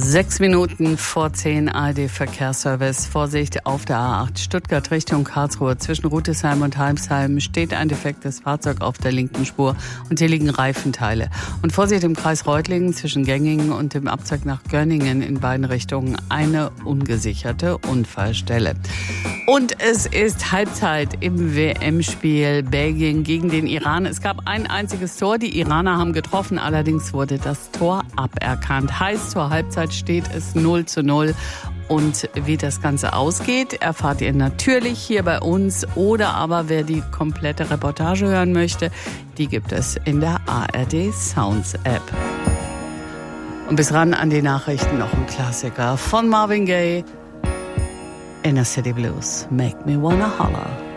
6 Minuten vor 10 ARD-Verkehrsservice. Vorsicht auf der A8 Stuttgart Richtung Karlsruhe. Zwischen Rütesheim und Halmsheim steht ein defektes Fahrzeug auf der linken Spur und hier liegen Reifenteile. Und Vorsicht im Kreis Reutlingen zwischen Gengingen und dem Abzweig nach Görningen in beiden Richtungen eine ungesicherte Unfallstelle. Und es ist Halbzeit im WM-Spiel Belgien gegen den Iran. Es gab ein einziges Tor. Die Iraner haben getroffen, allerdings wurde das Tor aberkannt. Heißt, zur Halbzeit steht es 0:0. Und wie das Ganze ausgeht, erfahrt ihr natürlich hier bei uns. Oder aber wer die komplette Reportage hören möchte, die gibt es in der ARD Sounds App. Und bis ran an die Nachrichten noch ein Klassiker von Marvin Gaye. Inner City Blues, Make Me Wanna Holler.